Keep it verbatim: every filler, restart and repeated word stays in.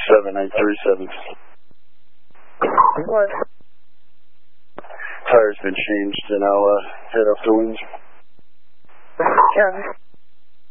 seven eight three seven. What? Tire's been changed and I'll uh, head up the winds. Yeah.